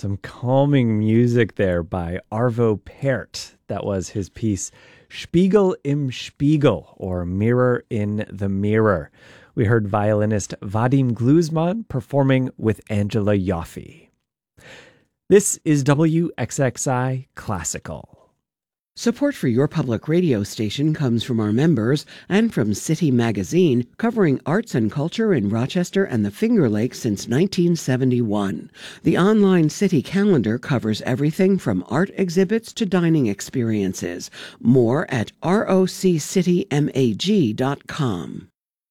Some calming music there by Arvo Pärt. That was his piece, Spiegel im Spiegel, or Mirror in the Mirror. We heard violinist Vadim Gluzman performing with Angela Yaffe. This is WXXI Classical. Support for your public radio station comes from our members and from City Magazine, covering arts and culture in Rochester and the Finger Lakes since 1971. The online City calendar covers everything from art exhibits to dining experiences. More at roccitymag.com.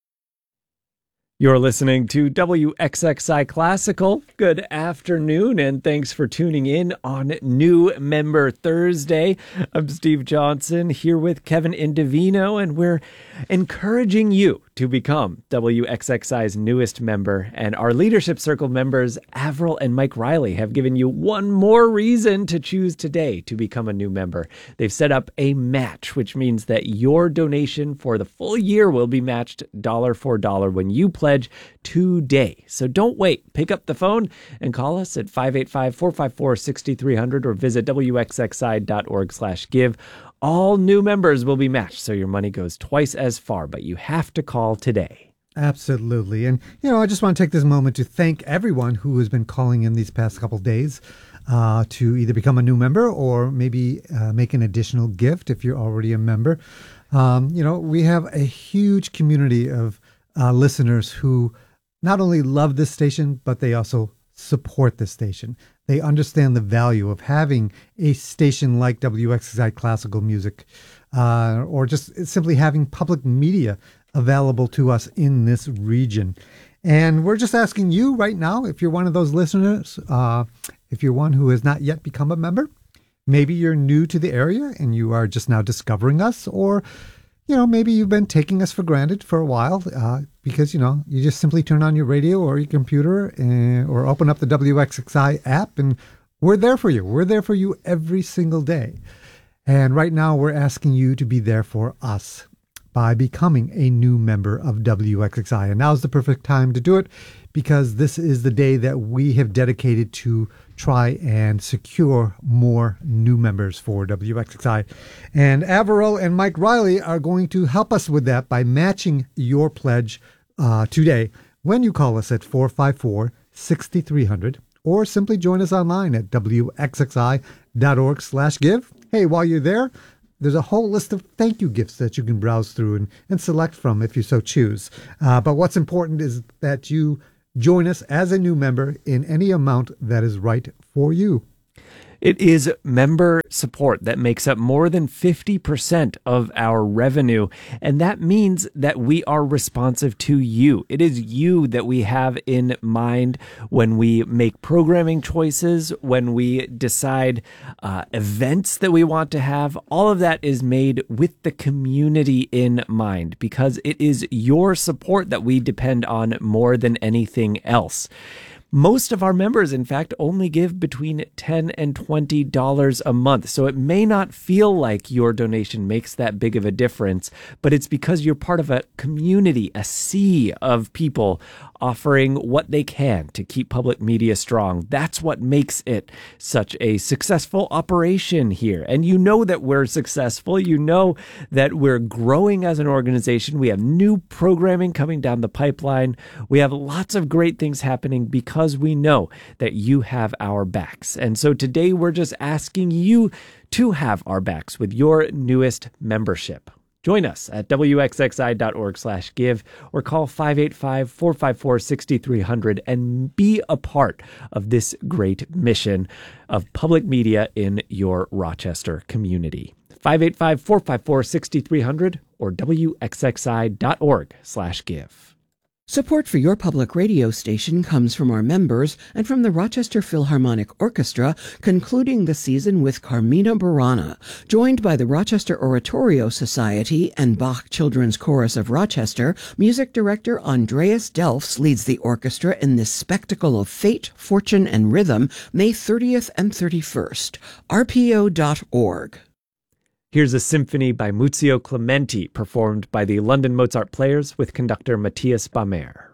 You're listening to WXXI Classical. Good afternoon, and thanks for tuning in on New Member Thursday. I'm Steve Johnson here with Kevin Indovino, and we're encouraging you to become WXXI's newest member. And our Leadership Circle members, Avril and Mike Riley, have given you one more reason to choose today to become a new member. They've set up a match, which means that your donation for the full year will be matched dollar for dollar when you pledge today. So don't wait. Pick up the phone and call us at 585-454-6300 or visit wxxi.org/give. All new members will be matched, so your money goes twice as far, but you have to call today. Absolutely. And, I just want to take this moment to thank everyone who has been calling in these past couple days to either become a new member or maybe make an additional gift if you're already a member. We have a huge community of listeners who not only love this station, but they also support this station. They understand the value of having a station like WXXI Classical Music, or just simply having public media available to us in this region. And we're just asking you right now, if you're one of those listeners, if you're one who has not yet become a member, maybe you're new to the area and you are just now discovering us, or maybe you've been taking us for granted for a while because, you just simply turn on your radio or your computer or open up the WXXI app, and we're there for you. We're there for you every single day. And right now we're asking you to be there for us by becoming a new member of WXXI. And now's the perfect time to do it, because this is the day that we have dedicated to try and secure more new members for WXXI. And Avril and Mike Riley are going to help us with that by matching your pledge today when you call us at 454-6300, or simply join us online at wxxi.org/give. Hey, while you're there, there's a whole list of thank you gifts that you can browse through and select from if you so choose. But what's important is that you join us as a new member in any amount that is right for you. It is member support that makes up more than 50% of our revenue, and that means that we are responsive to you. It is you that we have in mind when we make programming choices, when we decide events that we want to have. All of that is made with the community in mind, because it is your support that we depend on more than anything else. Most of our members, in fact, only give between $10 and $20 a month. So it may not feel like your donation makes that big of a difference, but it's because you're part of a community, a sea of people offering what they can to keep public media strong. That's what makes it such a successful operation here. And you know that we're successful. You know that we're growing as an organization. We have new programming coming down the pipeline. We have lots of great things happening because we know that you have our backs. And so today we're just asking you to have our backs with your newest membership. Join us at wxxi.org/give or call 585-454-6300 and be a part of this great mission of public media in your Rochester community. 585-454-6300 or wxxi.org/give. Support for your public radio station comes from our members and from the Rochester Philharmonic Orchestra, concluding the season with Carmina Burana. Joined by the Rochester Oratorio Society and Bach Children's Chorus of Rochester, music director Andreas Delfs leads the orchestra in this spectacle of fate, fortune, and rhythm, May 30th and 31st. rpo.org. Here's a symphony by Muzio Clementi, performed by the London Mozart Players with conductor Matthias Bammer.